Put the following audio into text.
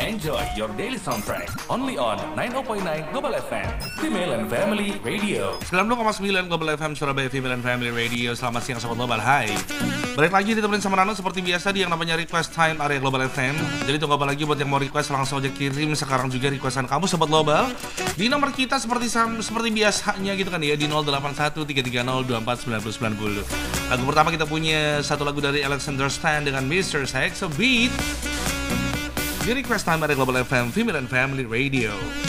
Enjoy your daily soundtrack only on 90.9 Global FM, Female and Family Radio. 90,9 Global FM Surabaya, Female and Family Radio. Selamat siang Sobat Global, hai. Balik lagi ditemenin sama Nano seperti biasa di yang namanya Request Time area Global FM. Jadi tunggu apa lagi buat yang mau request, langsung aja kirim sekarang juga requestan kamu Sobat Global di nomor kita seperti biasanya gitu kan ya, di 081330249090. Lagu pertama kita punya satu lagu dari Alexander Stan dengan Mr. Sex So Beat di Request Time area Global FM, Female and Family Radio.